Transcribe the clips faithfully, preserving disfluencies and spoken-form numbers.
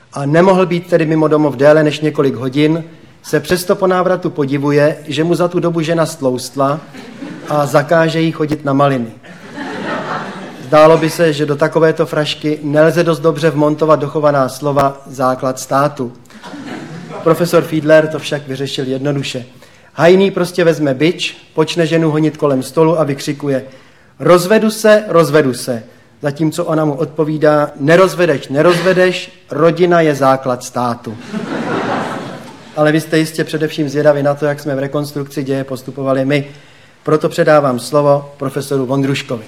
a nemohl být tedy mimo domov déle než několik hodin, se přesto po návratu podivuje, že mu za tu dobu žena stloustla a zakáže jí chodit na maliny. Zdálo by se, že do takovéto frašky nelze dost dobře vmontovat dochovaná slova základ státu. Profesor Fiedler to však vyřešil jednoduše. Hajný prostě vezme bič, počne ženu honit kolem stolu a vykřikuje: rozvedu se, rozvedu se. Zatímco ona mu odpovídá: nerozvedeš, nerozvedeš, rodina je základ státu. Ale vy jste jistě především zvědaví na to, jak jsme v rekonstrukci děje postupovali my. Proto předávám slovo profesoru Vondruškovi.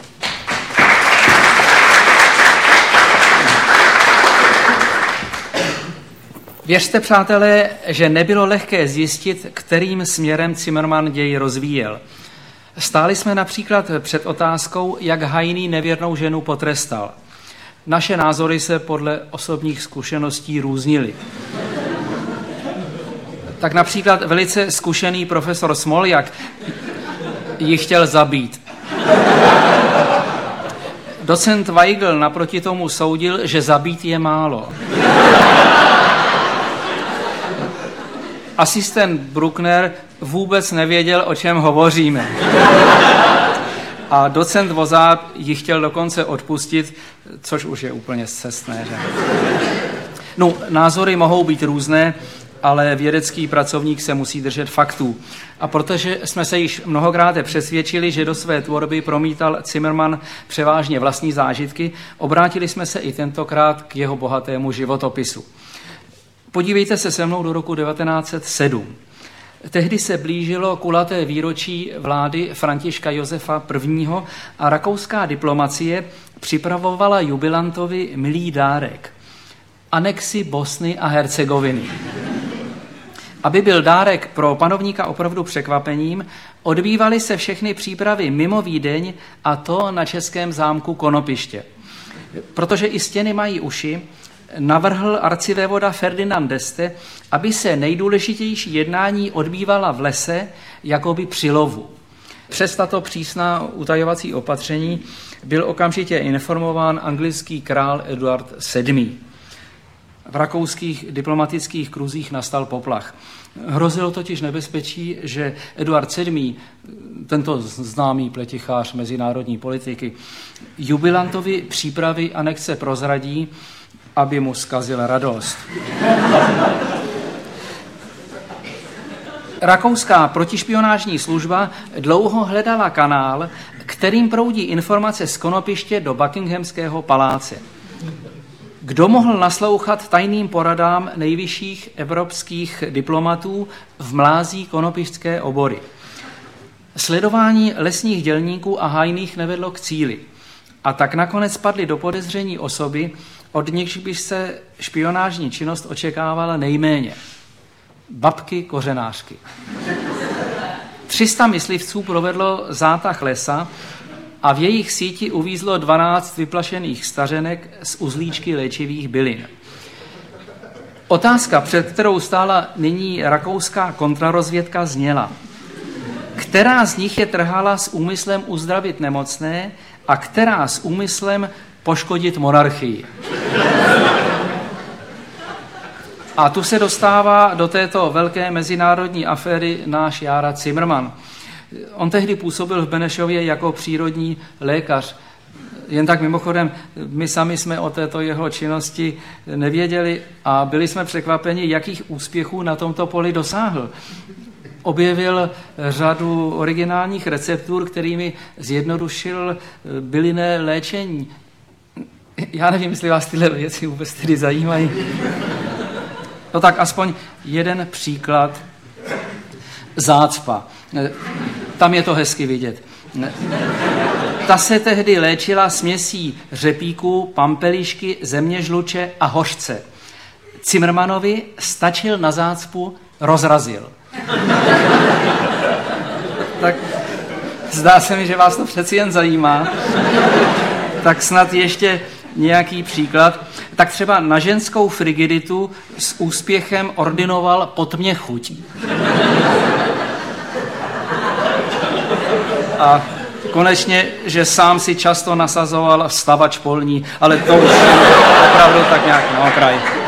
Věřte, přátelé, že nebylo lehké zjistit, kterým směrem Zimmermann děj rozvíjel. Stáli jsme například před otázkou, jak Hajný nevěrnou ženu potrestal. Naše názory se podle osobních zkušeností různily. Tak například velice zkušený profesor Smoljak ji chtěl zabít. Docent Weigl naproti tomu soudil, že zabít je málo. Asistent Bruckner vůbec nevěděl, o čem hovoříme. A docent Vozát ji chtěl dokonce odpustit, což už je úplně scestné, že? No, názory mohou být různé, ale vědecký pracovník se musí držet faktů. A protože jsme se již mnohokrát přesvědčili, že do své tvorby promítal Zimmermann převážně vlastní zážitky, obrátili jsme se i tentokrát k jeho bohatému životopisu. Podívejte se se mnou do roku devatenáct set sedm. Tehdy se blížilo kulaté výročí vlády Františka Josefa prvního. a rakouská diplomacie připravovala jubilantovi milý dárek. Anexi Bosny a Hercegoviny. Aby byl dárek pro panovníka opravdu překvapením, odbývaly se všechny přípravy mimo Vídeň, a to na českém zámku Konopiště. Protože i stěny mají uši, navrhl arcivévoda Ferdinand d'Este, aby se nejdůležitější jednání odbývala v lese, jakoby při lovu. Přes tato přísná utajovací opatření byl okamžitě informován anglický král Eduard sedmý. V rakouských diplomatických kruzích nastal poplach. Hrozilo totiž nebezpečí, že Eduard sedmý, tento známý pletichář mezinárodní politiky, jubilantovi přípravy anexe prozradí, aby mu zkazil radost. Rakouská protišpionážní služba dlouho hledala kanál, kterým proudí informace z Konopiště do Buckinghamského paláce. Kdo mohl naslouchat tajným poradám nejvyšších evropských diplomatů v mlází konopištské obory? Sledování lesních dělníků a hajných nevedlo k cíli. A tak nakonec padly do podezření osoby, od nichž by se špionážní činnost očekávala nejméně. Babky kořenářky. tři sta myslivců provedlo zátah lesa a v jejich síti uvízlo dvanáct vyplašených stařenek z uzlíčky léčivých bylin. Otázka, před kterou stála nyní rakouská kontrarozvědka, zněla: která z nich je trhala s úmyslem uzdravit nemocné a která s úmyslem poškodit monarchii? A tu se dostává do této velké mezinárodní aféry náš Jára Zimmermann. On tehdy působil v Benešově jako přírodní lékař. Jen tak mimochodem, my sami jsme o této jeho činnosti nevěděli a byli jsme překvapeni, jakých úspěchů na tomto poli dosáhl. Objevil řadu originálních receptur, kterými zjednodušil bylinné léčení. Já nevím, jestli vás tyhle věci vůbec tedy zajímají. No tak aspoň jeden příklad. Zácpa. Tam je to hezky vidět. Ta se tehdy léčila směsí řepíku, pampelišky, zeměžluče a hořce. Zimmermannovi stačil na zácpu, rozrazil. Tak zdá se mi, že vás to přeci jen zajímá. Tak snad ještě nějaký příklad. Tak třeba na ženskou frigiditu s úspěchem ordinoval potmě chuť. A konečně, že sám si často nasazoval vstavač polní, ale to už opravdu tak nějak na okraj.